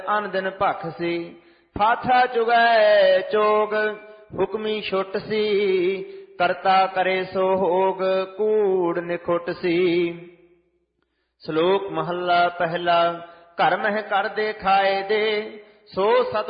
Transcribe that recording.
ਅਨ ਦਿਨ ਭਖ ਸੀ, ਫਾਥਾ ਚੁਗੈ ਚੋਗ, ਹੁਕਮੀ ਛੁੱਟ ਸੀ, ਕਰਤਾ ਕਰੇ ਸੋ ਹੋਗ, ਕੂੜ ਨਿਖੁੱਟ ਸੀ। ਸ਼ਲੋਕ ਮਹੱਲਾ ਪਹਿਲਾ। ਘਰ ਮਹਿ ਕਰ ਦੇ ਖਾਏ ਦੇ, ਸੋ ਸਤ